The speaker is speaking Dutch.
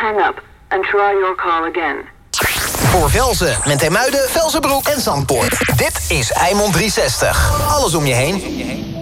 hang up and try your call again. Voor Velzen, Menthemuiden, Velzenbroek en Zandpoort. Dit is Eimond 360. Alles om je heen.